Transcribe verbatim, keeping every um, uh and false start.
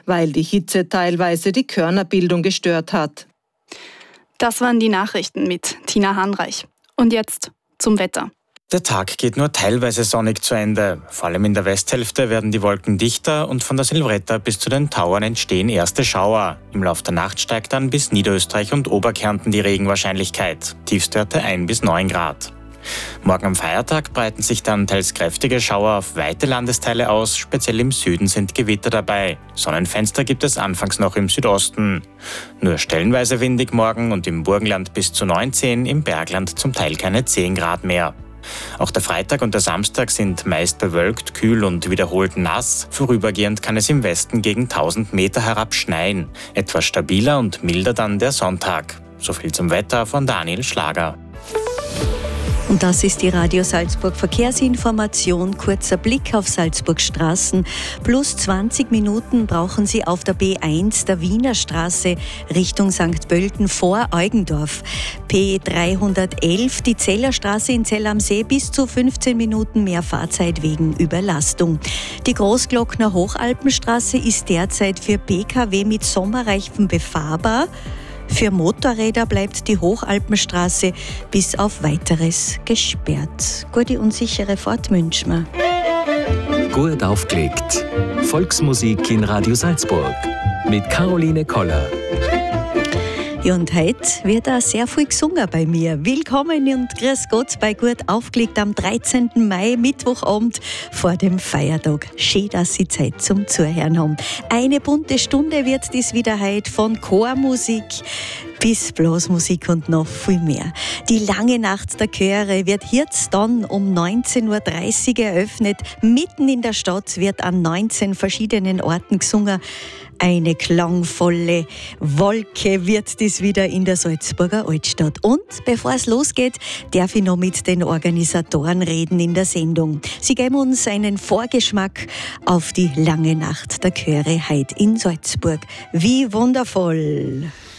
weil die Hitze teilweise die Körnerbildung gestört hat. Das waren die Nachrichten mit Tina Hanreich. Und jetzt zum Wetter. Der Tag geht nur teilweise sonnig zu Ende. Vor allem in der Westhälfte werden die Wolken dichter und von der Silvretta bis zu den Tauern entstehen erste Schauer. Im Laufe der Nacht steigt dann bis Niederösterreich und Oberkärnten die Regenwahrscheinlichkeit. Tiefstwerte ein bis neun Grad. Morgen am Feiertag breiten sich dann teils kräftige Schauer auf weite Landesteile aus. Speziell im Süden sind Gewitter dabei. Sonnenfenster gibt es anfangs noch im Südosten. Nur stellenweise windig morgen und im Burgenland bis zu neunzehn, im Bergland zum Teil keine zehn Grad mehr. Auch der Freitag und der Samstag sind meist bewölkt, kühl und wiederholt nass. Vorübergehend kann es im Westen gegen tausend Meter herab schneien. Etwas stabiler und milder dann der Sonntag. So viel zum Wetter von Daniel Schlager. Und das ist die Radio Salzburg Verkehrsinformation. Kurzer Blick auf Salzburg Straßen. Plus zwanzig Minuten brauchen Sie auf der B eins der Wiener Straße Richtung Sankt Pölten vor Eugendorf. P dreihundertelf, die Zellerstraße in Zell am See, bis zu fünfzehn Minuten mehr Fahrzeit wegen Überlastung. Die Großglockner Hochalpenstraße ist derzeit für Pkw mit Sommerreifen befahrbar. Für Motorräder bleibt die Hochalpenstraße bis auf Weiteres gesperrt. Gute und sichere Fahrt wünschen wir. Gut aufgelegt. Volksmusik in Radio Salzburg mit Caroline Koller. Ja, und heute wird auch sehr viel gesungen bei mir. Willkommen und grüß Gott bei Gut aufgelegt am dreizehnten Mai, Mittwochabend vor dem Feiertag. Schön, dass Sie Zeit zum Zuhören haben. Eine bunte Stunde wird dies wieder heute, von Chormusik bis Blasmusik und noch viel mehr. Die lange Nacht der Chöre wird jetzt dann um neunzehn Uhr dreißig eröffnet. Mitten in der Stadt wird an neunzehn verschiedenen Orten gesungen. Eine klangvolle Wolke wird dies wieder in der Salzburger Altstadt. Und bevor es losgeht, darf ich noch mit den Organisatoren reden in der Sendung. Sie geben uns einen Vorgeschmack auf die lange Nacht der Chöre heute in Salzburg. Wie wundervoll!